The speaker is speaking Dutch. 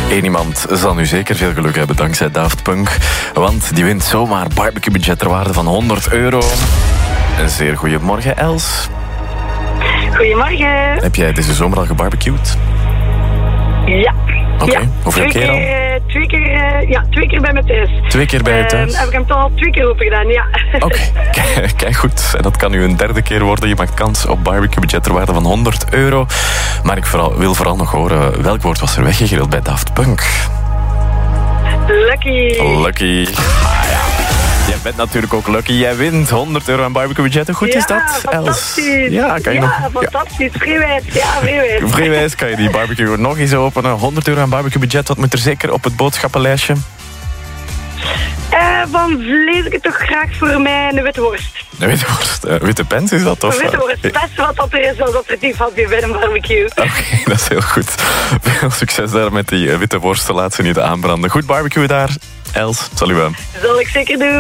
Eén iemand zal nu zeker veel geluk hebben dankzij Daft Punk. Want die wint zomaar barbecue-budget ter waarde van €100. Een zeer goeiemorgen, Els. Goedemorgen. Heb jij deze zomer al gebarbecued? Ja. Oké, ja. hoeveel keer al? Twee keer bij me thuis. 2 keer bij je thuis? Heb ik hem toch al 2 keer open gedaan, ja. Oké, kijk goed. En dat kan nu een derde keer worden. Je maakt kans op barbecue-budget ter waarde van €100. Maar ik wil vooral nog horen, welk woord was er weggegrild bij Daft Punk? Lucky. Lucky. Ah ja. Jij bent natuurlijk ook lucky. Jij wint €100 aan barbecue-budget. Hoe goed is dat, Els? Fantastisch. Ja, kan je nog... Fantastisch. Vrijwijs. Ja, vrijwijs. Vrijwijs kan je die barbecue nog eens openen. €100 aan barbecue-budget. Wat moet er zeker op het boodschappenlijstje? Van vlees ik het toch graag voor mij een witte worst. Een witte worst. Witte pens is dat? Of? Een witte worst. Het beste wat er is, als dat er niet valt bij een barbecue. Oké, dat is heel goed. Veel succes daar met die witte worsten. Laat ze niet aanbranden. Goed barbecue daar. Els, salut. Zal ik zeker doen.